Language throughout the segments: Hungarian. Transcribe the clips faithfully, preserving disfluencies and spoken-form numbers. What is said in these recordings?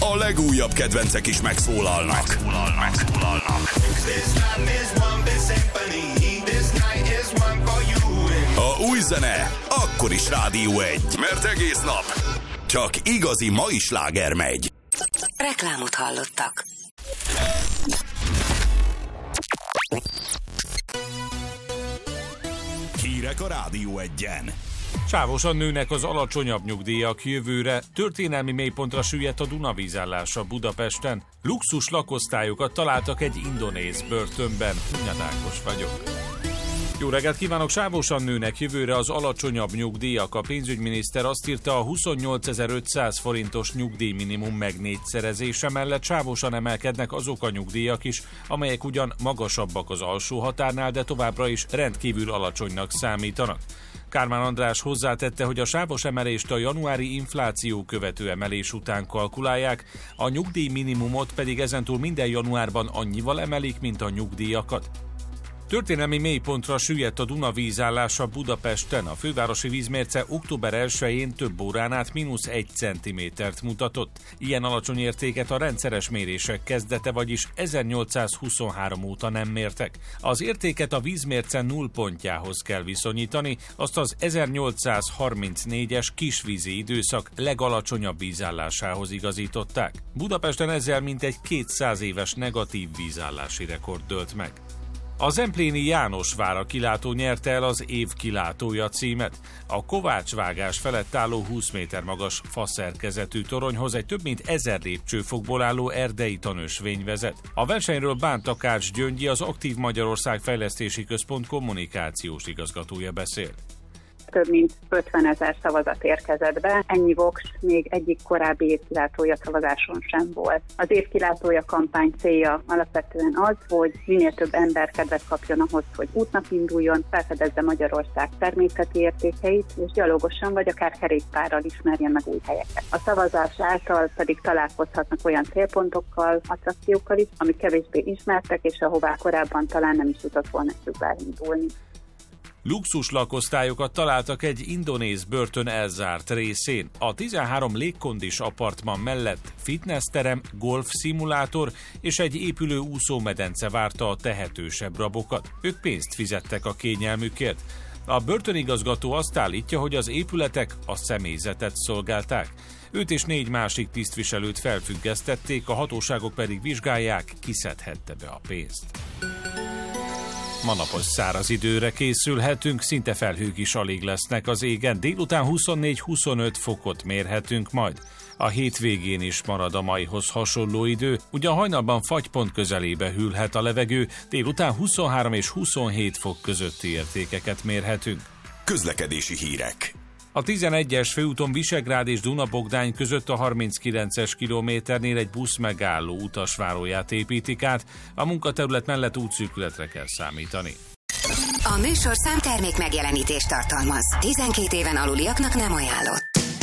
a legújabb kedvencek is megszólalnak. Megszólalnak. Megszólalnak. A új zene akkor is Rádió egy, mert egész nap csak igazi mai sláger megy. Reklámot hallottak. Hírek a Rádió egyen. Sávosan nőnek az alacsonyabb nyugdíjak jövőre, történelmi mélypontra süllyedt a Dunavízállása Budapesten. Luxus lakosztályokat találtak egy indonéz börtönben. Hunyad Ákos vagyok. Jó reggelt kívánok! Sávosan nőnek jövőre az alacsonyabb nyugdíjak. A pénzügyminiszter azt írta, a huszonnyolcezer-ötszáz forintos nyugdíjminimum megnégyszerezése mellett sávosan emelkednek azok a nyugdíjak is, amelyek ugyan magasabbak az alsó határnál, de továbbra is rendkívül alacsonynak számítanak. Kármán András hozzátette, hogy a sávos emelést a januári infláció követő emelés után kalkulálják, a nyugdíjminimumot pedig ezentúl minden januárban annyival emelik, mint a nyugdíjakat. Történelmi mélypontra süllyedt a Dunavízállása Budapesten. A fővárosi vízmérce október elsején több órán át mínusz egy centimétert mutatott. Ilyen alacsony értéket a rendszeres mérések kezdete, vagyis ezernyolcszázhuszonhárom óta nem mértek. Az értéket a vízmérce nullpontjához kell viszonyítani, azt az ezernyolcszázharmincnégyes kisvízi időszak legalacsonyabb vízállásához igazították. Budapesten ezzel mintegy kétszáz éves negatív vízállási rekord dőlt meg. A zempléni Jánosvára kilátó nyerte el az év kilátója címet. A kovácsvágás felett álló húsz méter magas faszerkezetű toronyhoz egy több mint ezer lépcsőfokból álló erdei tanösvény vezet. A versenyről Bán Takács Gyöngyi, az Aktív Magyarország Fejlesztési Központ kommunikációs igazgatója beszél. Több mint ötvenezer szavazat érkezett be. Ennyi voks még egyik korábbi évkilátója szavazáson sem volt. Az évkilátója kampány célja alapvetően az, hogy minél több ember kedvet kapjon ahhoz, hogy útnak induljon, felfedezze Magyarország természeti értékeit, és gyalogosan vagy akár kerékpárral ismerjen meg új helyeket. A szavazás által pedig találkozhatnak olyan célpontokkal, attrakciókkal is, amik kevésbé ismertek, és ahová korábban talán nem is jutott volna eszükbe elindulni. Luxus lakosztályokat találtak egy indonéz börtön elzárt részén. A tizenhárom légkondis apartman mellett fitnessterem, golfszimulátor és egy épülő úszómedence várta a tehetősebb rabokat. Ők pénzt fizettek a kényelmükért. A börtönigazgató azt állítja, hogy az épületek a személyzetet szolgálták. Őt és négy másik tisztviselőt felfüggesztették, a hatóságok pedig vizsgálják, ki szedhette be a pénzt. Ma napos száraz időre készülhetünk, szinte felhők is alig lesznek az égen. Délután huszonnégy-huszonöt fokot mérhetünk majd. A hétvégén is marad a maihoz hasonló idő, ugyan hajnalban fagypont közelébe hűlhet a levegő, délután huszonhárom és huszonhét fok közötti értékeket mérhetünk. Közlekedési hírek. A tizenegyes főúton Visegrád és Duna-Bogdány között a harminckilences kilométernél egy busz megálló utasváróját építik át, a munkaterület mellett útszűkületre kell számítani. A műsorszám termék megjelenítést tartalmaz. tizenkét éven aluliaknak nem ajánlott.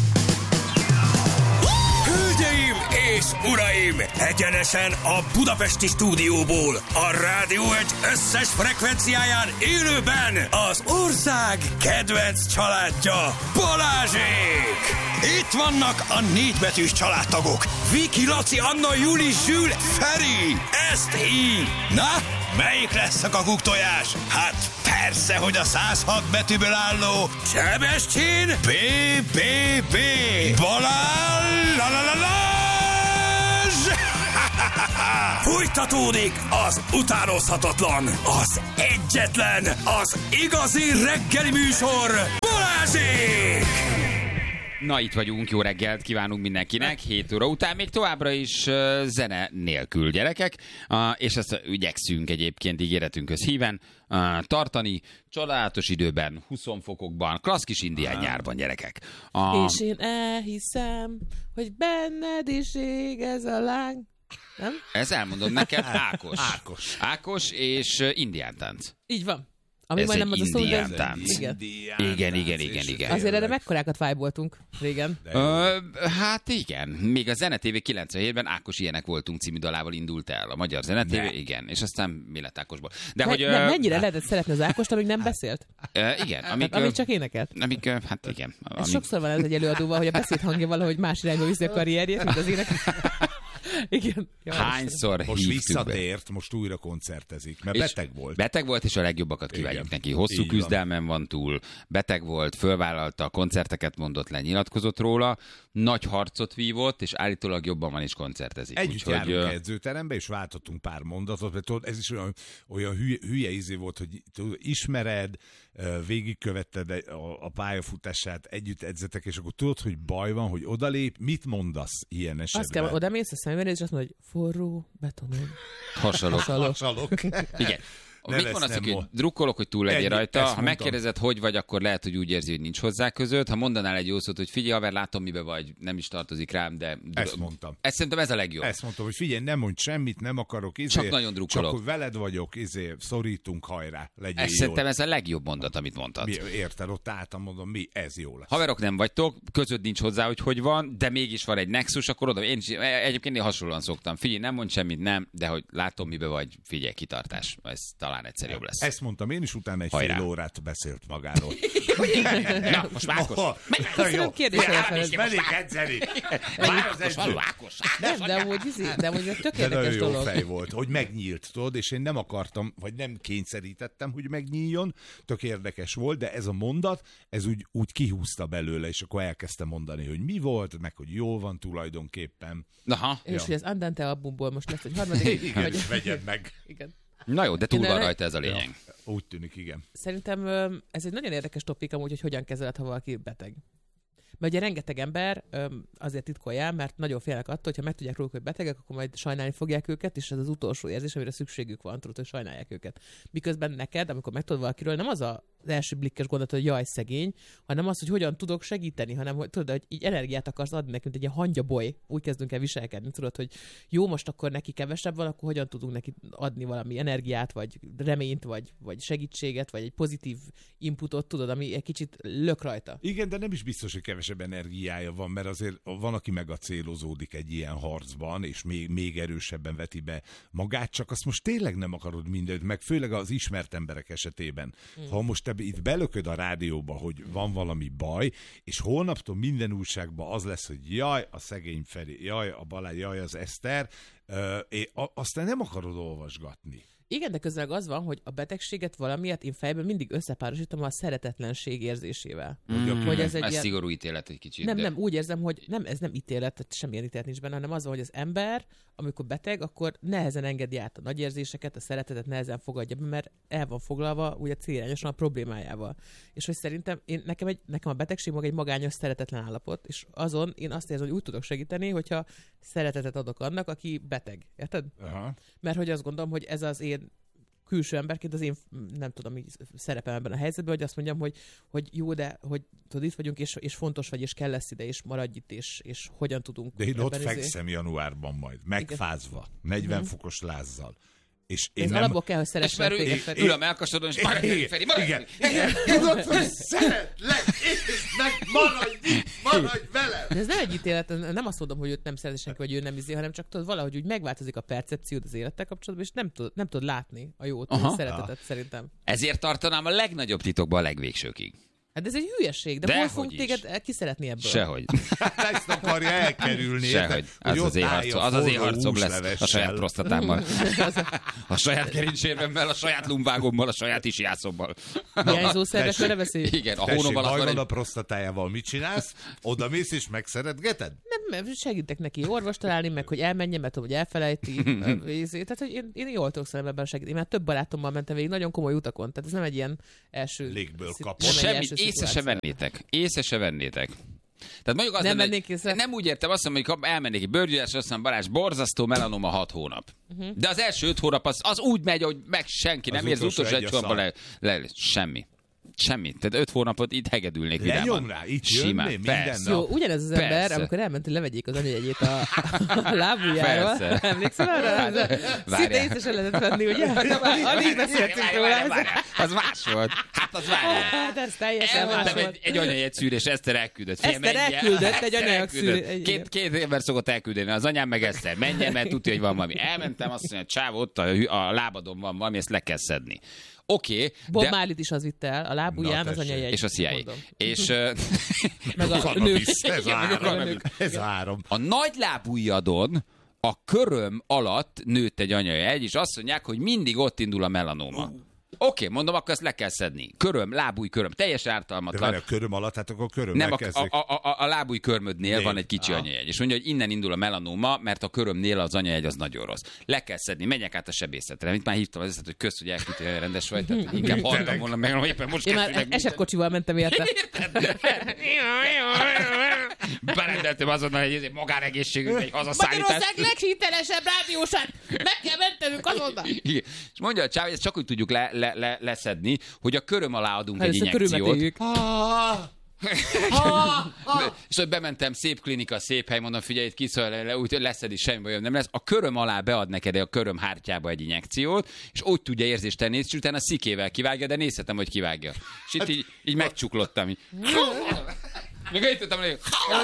Hölgyeim és uraim! Egyenesen a budapesti stúdióból, a Rádió egy összes frekvenciáján élőben az ország kedvenc családja, Balázsék! Itt vannak a négybetűs családtagok. Viki, Laci, Anna, Juli, Zsül, Feri. Ezt így. Na, melyik lesz a kakuktojás? Hát persze, hogy a száz hat betűből álló Sebestyén bé bé bé Balázs! Fújtatódik az utánozhatatlan, az egyetlen, az igazi reggeli műsor, Balázsék! Na, itt vagyunk, jó reggelt kívánunk mindenkinek, hét óra után még továbbra is uh, zene nélkül, gyerekek, uh, és ezt igyekszünk egyébként ígéretünkhöz híven uh, tartani, csodálatos időben, húsz fokokban, klassz kis indián nyárban, gyerekek. Uh, és én elhiszem, hogy benned is ég ez a láng. Nem? Ez elmondom neked, Ákos. Ákos. Ákos és uh, indián tánc. Így van. Ami ez majdnem egy az a szó, indián de... tánc. Igen. Igen, igen, igen, igen. Azért erre mekkorákat vibe-oltunk régen. Ö, hát igen. Még a Zene té vé kilencvenhétben Ákos ilyenek voltunk című dalával indult el. A magyar Zene té vé, igen. És aztán mi lett Ákosból. De Me- hogy, ne, ö, mennyire lehetett szeretni az Ákost, amíg nem beszélt? Ö, igen. Amíg, amíg csak énekelt? Amíg, hát igen. Ez amíg... sokszor van ez egy előadóval, hogy a beszéd hangja valahogy más irányba viszi a karrierjét, mint az ének. Igen. Hányszor most hívtuk visszatért, be. most újra koncertezik, mert És beteg volt. Beteg volt, és a legjobbakat kívánjuk Igen. neki. Hosszú Így küzdelmen van. van túl, beteg volt, fölvállalta, a koncerteket mondott le, nyilatkozott róla, nagy harcot vívott, és állítólag jobban van is koncertezik. Együtt Úgyhogy, járunk ö... edzőterembe, és váltottunk pár mondatot, mert tudod, ez is olyan, olyan hülye, hülye izé volt, hogy tudod, ismered, végigkövetted a, a pályafutását, együtt edzetek, és akkor tudod, hogy baj van, hogy odalép, mit mondasz ilyen esetben? Azt kell, oda mész a szemben, és azt mondod, hogy forró betonon. Hasonlók. Hasonlók. Igen. Ne Mit lesz, mondasz, nem hogy mo- drukkolok, hogy túl legyél Ennyi, rajta? ezt Ha mondtam. megkérdezed, hogy vagy, akkor lehet, hogy úgy érzi, hogy nincs hozzá között. Ha mondanál egy jó szót, hogy figyelj, haver, látom, mibe vagy, nem is tartozik rám, de... Ezt mondtam. Ezt szerintem ez a legjobb. Ezt mondtam, hogy figyelj, nem mondj semmit, nem akarok, izé, Csak nagyon drukkolok. Csak hogy veled vagyok, izé, szorítunk, hajrá, legyél Ez jól. szerintem ez a legjobb mondat, amit mondtad. Mi, érted, ott álltam, mondom, mi, ez jó lesz. Haverok nem vagytok, között nincs hozzá, hogy hogy van, de mégis van egy nexus, akkor oda, én is, egyébként én hasonlóan szoktam. Figyelj, nem mondj semmit, nem, de hogy látom, mibe vagy, figyelj, kitartás. Ez talán egyszer jobb lesz. Ezt mondtam én is, utána egy Hajrá. fél órát beszélt magáról. Na, most Mákos. Köszönöm, kérdés elfeled. Mennék edzeni. Már az edző. Nem, de amúgy, izé, de amúgy ez tök De nagyon érdekes jó dolog. fej volt, hogy megnyílt, tudod, és én nem akartam, vagy nem kényszerítettem, hogy megnyíljon, tök érdekes volt, de ez a mondat, ez úgy, úgy kihúzta belőle, és akkor elkezdtem mondani, hogy mi volt, meg hogy jól van tulajdonképpen. Aha. És Ja. hogy az Andante albumból most lesz egy harmadik. Igen, vagy- és vegyed meg. Igen. Na jó, de túl Én van erre- rajta ez a lényeg. Úgy tűnik, igen. Szerintem ö, ez egy nagyon érdekes topik amúgy, hogy hogyan kezeled, ha valaki beteg. Mert ugye rengeteg ember ö, azért titkolja, mert nagyon félnek attól, hogy ha megtudják róluk, hogy betegek, akkor majd sajnálni fogják őket, és ez az utolsó érzés, amire szükségük van, tudod, hogy sajnálják őket. Miközben neked, amikor megtudod valakiről, nem az a az első blikkes gondolat, hogy jaj, szegény, hanem az, hogy hogyan tudok segíteni, hanem hogy tudod, hogy így energiát akarsz adni nekünk, egy ilyen hangyaboly, úgy kezdünk el viselkedni, tudod, hogy jó, most akkor neki kevesebb van, akkor hogyan tudunk neki adni valami energiát, vagy reményt, vagy, vagy segítséget, vagy egy pozitív inputot, tudod, ami egy kicsit lök rajta. Igen, de nem is biztos, hogy kevesebb energiája van, mert azért van, aki megacélozódik egy ilyen harcban, és még, még erősebben veti be magát, csak azt most tényleg nem akarod mindent, meg főleg az ismert emberek esetében. Mm. Ha most te itt belököd a rádióba, hogy van valami baj, és holnaptól minden újságban az lesz, hogy jaj, a szegény Feri, jaj, a Balázs, jaj, az Eszter, ö, é, a, aztán nem akarod olvasgatni. Igen, de közben az van, hogy a betegséget valamiért én fejben mindig összepárosítom a szeretetlenség érzésével. Mm, Hogy ez egy ez ilyen... szigorú ítélet egy kicsit. Nem, de... nem, úgy érzem, hogy nem, ez nem ítélet, tehát semmilyen ítélet nincs benne, hanem az van, hogy az ember, amikor beteg, akkor nehezen engedi át a nagy érzéseket, a szeretetet nehezen fogadja be, mert el van foglalva ugye célirányosan a problémájával. És hogy szerintem én, nekem, egy, nekem a betegség maga egy magányos, szeretetlen állapot, és azon én azt érzem, hogy úgy tudok segíteni, hogyha szeretetet adok annak, aki beteg. Érted? Aha. Mert hogy azt gondolom, hogy ez az én külső emberként az én, nem tudom, így szerepem ebben a helyzetben, hogy azt mondjam, hogy, hogy jó, de hogy tudod, itt vagyunk, és, és fontos vagy, és kell lesz ide, és maradj itt, és, és hogyan tudunk. De én ott ebben izé- fekszem januárban majd, megfázva, negyven fokos lázzal. És én Ez nem... alapból kell, hogy És szeressen már téged, ül, Feri. ül a melkasodon, és maradj, Igen, Feri, maradj! igen, igen. Tudod, hogy szeretlek, és meg maradj itt, maradj velem! De ez nem egy ítélet, nem azt mondom, hogy őt nem szereti senki, vagy ő nem izé, hanem csak tudod, valahogy úgy megváltozik a percepciód az élettel kapcsolatban, és nem tudod, nem tudod látni a jót, Aha. a szeretetet szerintem. Ezért tartanám a legnagyobb titokba a legvégsőkig. Hát ez egy hülyeség, de, De hol hogy fogunk is. téged kiszeretni ebből? Sehogy. Ezt akarja elkerülni. Sehogy. Az az én harcom, az az én harcom lesz a saját prostatámmal. A saját gerincsérvemmel, a saját lumbágommal, a saját isjászommal. Hiányzó szervekre beszélj? Igen, a Tessék, hónom alatt baj van van egy... a prostatájával, mit csinálsz? Oda mész és megszeretgeted? Nem, mert segítek neki orvos találni, meg hogy elmenjen, mert tudom, hogy elfelejti. Izé. Tehát, hogy én, én jól tudok szerintem ebben segíteni. Én már több barátommal mentem végig nagyon komoly utakon, tehát ez nem egy ilyen első... Légből szit- kapott. nem egy Semmit első észre se szituáció. vennétek. Észre se vennétek. Tehát mondjuk azt Nem lenne, vennék hogy észre? nem úgy értem, azt mondom, hogy elmennék egy bőrgyűlásra, azt mondom, Balázs, borzasztó melanoma hat hónap. Uh-huh. De az első öt hónap az, az úgy megy, hogy meg senki nem Az érzi, utolsó utolsó egy egy a csomagban szar. le, le, semmi. Semmi. Tehát öt hónapot itt hegedülnék vidáman. Lenyom rá, itt jönni minden persze. nap. Jó, ugyanez az ember, Persze. amikor elment, hogy levegyék az anyajegyét a, a lábujjáról. Persze. Emlékszel arra? Szinte Várjál. észre se lehetett venni, ugye? Alig beszéltünk Várjál, róla. várjál, várjál. Az más volt. Hát az várjál. Hát ez teljesen más Elmentem volt. egy, egy anyajegy szűrés, Eszter elküldött. Figyelj, Eszter menjen. elküldött egy Eszter anyajeg elküldött. szűrés. Két, két ember szokott elküldeni, az anyám meg Eszter. Menjen, mert tudja, hogy van valami. Elmentem, azt mondja, csáv, ott a, hű- a lábadon van valami, ezt le kell szedni. Oké, okay, Bob de... Marley-t is az vitte el, a lábujján Na, az tessék. anyajegy. És a C I A. mondom. És ö, Meg a nők. Cannabis, ez Igen, meg a áram. nők. Ez áram. a nagy lábujjadon a köröm alatt nőtt egy anyajegy, és azt mondják, hogy mindig ott indul a melanóma. Oké, okay, mondom, akkor ezt le kell szedni. Köröm, lábúj köröm, teljesen ártalmatlan. De a köröm alatt, hát akkor köröm Nem, a, a, a, a lábúj körmödnél Nél. van egy kicsi ah. anyajegy. És mondja, hogy innen indul a melanóma, mert a körömnél az anyajegy az nagyon rossz. Le kell szedni, menjek át a sebészetre. Mint már hívtam az eszet, hogy kösz, hogy elküldtél, hogy rendes vagy, tehát inkább haltam volna meg, hogy éppen most Én már esetkocsival mentem érte. Berendeltem azonnal egy magánegészségügy, egy hazaszállítás. Magyarország leghitelesebb rádiósát! Meg kell mentenünk azonnal! És mondja a csáv, ezt csak úgy tudjuk le, le, le, leszedni, hogy a köröm alá adunk egy injekciót. És hogy bementem, szép klinika, szép hely, mondom, figyelj, itt kiszól, úgy leszedi, semmi bajom nem lesz. A köröm alá bead neked a köröm hártyába egy injekciót, és úgy tudja érzést tenni, és utána szikével kivágja, de nézhetem, hogy kivágja. És itt így, így megcsuklottam. Így. Még itt tudtam, hogy...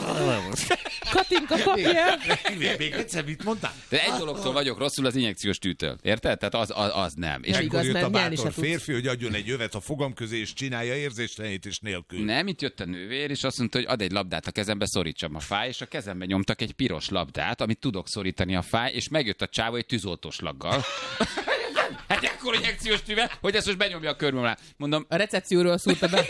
Katinka, kapja! Még egyszer mit mondtál? De egy dologtól vagyok rosszul, az injekciós tűtől. Érted? Tehát az, az, az nem. És akkor jött a bátor férfi, hogy adjon egy övet a fogam közé, és csinálja érzéstelenítés nélkül. Nem, itt jött a nővér, és azt mondta, hogy ad egy labdát a kezembe, szorítsam a fáj, és a kezembe nyomtak egy piros labdát, amit tudok szorítani a fáj, és megjött a csávó egy tűzoltóslaggal. Hát ekkor injekciós tűve, hogy ezt most benyomja a körmöm alá. Mondom, a recepcióról szúrta be.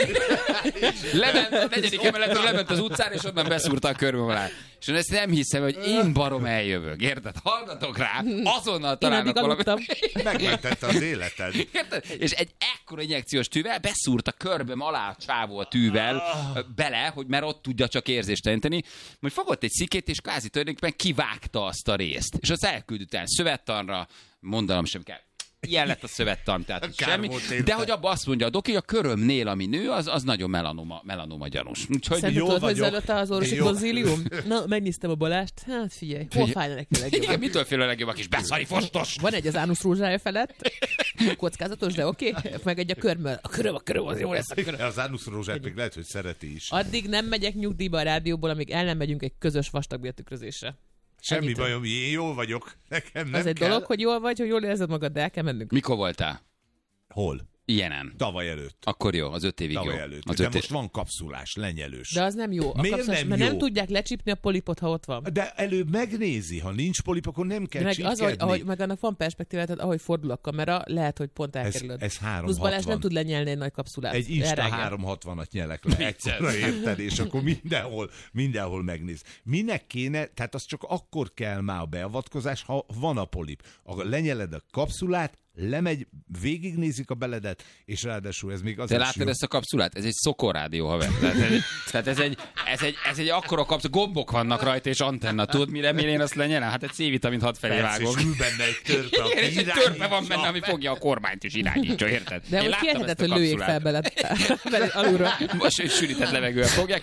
Lement a negyedik emeletről, lement az utcára, és onnan beszúrta a körmöm alá. És ezt nem hiszem, hogy én barom eljövök. Érted? Hallgatok rá, azonnal találnak valamit. Megmentette az életed. Érted? És egy ekkora injekciós tűvel beszúrt a körböm alá a csávó a tűvel bele, hogy mert ott tudja csak érzésteleníteni. Majd fogott egy szikét, és kvázi tulajdonképpen kivágta azt a részt. És azt elküldött el szövettanra, mondanom sem kell. Ilyen lett a szövettan, tehát semmi. De hogy abban azt mondja a doki, a körömnél, ami nő, az, az nagyon melanoma, melanoma gyanús. Szerinted tudod, hogy zajlott az orvosi konzílium? Na, megnéztem a Balást. Hát figyelj, hol fájna neki a legjobb? Igen, mitől fél a legjobb a kis beszari fostos? Van egy az ánusz rózsája felett. Kockázatos, de oké. Okay. Meg egy a körmöl. A köröm, a köröm, az jó lesz a köröm. Az ánusz rózsát még lehet, hogy szereti is. Addig nem megyek nyugdíjba a rádióból, amíg el nem megyünk egy közös vastagbéltükrözésre. Semmi Ennyit bajom, én jól vagyok. Nekem nem Az egy kell. dolog, hogy jól vagy, hogy jól érzed magad, de el kell mennünk. Mikor voltál? Hol? Ilyenen. Tavaly előtt. Akkor jó, az öt évig Tavaly jó. előtt. Az De öt most van kapszulás, lenyelős. De az nem jó. A Miért kapszulás, nem mert jó? nem tudják lecsípni a polipot, ha ott van. De előbb megnézi, ha nincs polip, akkor nem kell meg csípkedni. az, ahogy, ahogy meg annak van perspektíva, tehát ahogy fordul a kamera, lehet, hogy pont elkerülöd. Ez, ez Plusz Balázs nem tud lenyelni egy nagy kapszulát. Egy Insta háromszázhatvanat nyelek le. Egyszerre érted, és akkor mindenhol, mindenhol megnéz. Minek kéne, tehát az csak akkor kell már a beavatkozás, ha van a polip. A lenyeled a kapszulát, lemegy, végignézik a beledet, és ráadásul ez még az. Te látod ezt a kapszulát? Ez egy szokorrádió, haver. Tehát, tehát ez egy, ez egy, ez egy akkora kapszula, gombok vannak rajta, és antenna. Tudod, mire mire én azt lenyelem? Hát egy C-vitamint hat felé vágok. És ül benne egy törpe, igen, és egy törpe van benne, ami fogja a kormányt is irányítja, érted? De most kijelhetett, hogy lőjék fel beled, beled alulra. Most egy sűrített levegővel fogják,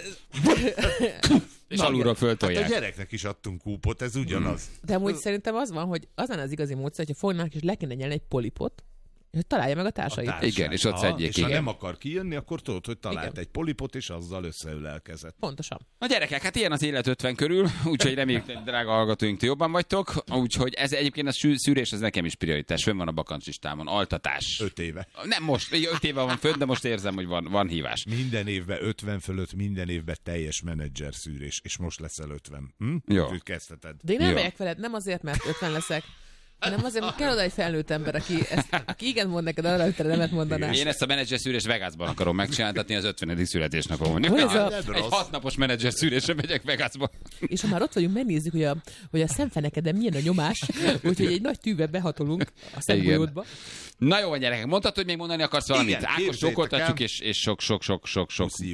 és Na, alulról föltolják. Hát a gyereknek is adtunk kúpot, ez ugyanaz. De amúgy szerintem az van, hogy az lenne az igazi módszer, hogyha fognak és le kéne nyelni egy polipot, hogy találja meg a társait. A társát. Igen, és ott szedjék, és igen. ha nem akar kijönni, akkor tudod, hogy talált igen. egy polipot, és azzal összeülelkezett. Pontosan. A gyerekek, hát ilyen az élet ötven körül, úgyhogy reméljük, hogy drága hallgatóink, ti jobban vagytok. Úgyhogy ez egyébként a szűrés, ez nekem is prioritás. Fönn van a bakancslistámon. Altatás. Öt éve. Nem most, öt éve van fönn, de most érzem, hogy van, van hívás. Minden évben ötven fölött, minden évben teljes menedzser szűrés, és most leszel ötven. Hm? Jó. Úgy kezdheted. De én nem Jó. megyek veled, nem azért, mert ötven leszek, hanem azért, mert kell oda egy felnőtt ember, aki, ezt, aki igen mond neked arra, hogy te nemet mondanás. Én ezt a menedzser szűrés Vegasban akarom megcsináltatni az ötvenedik születésnapomon. Hogy ez a- Egy hatnapos menedzser szűrésre megyek Vegasba. És ha már ott vagyunk, megnézzük, hogy a, hogy a szemfenekeden milyen a nyomás, úgyhogy egy nagy tűvel behatolunk a szemgolyódba. Na jó, gyerekek, mondtad, hogy még mondani akarsz valamit? Igen, Ákos képzeljétek sokoltatjuk, el. és, és sok-sok-sok-sok-sok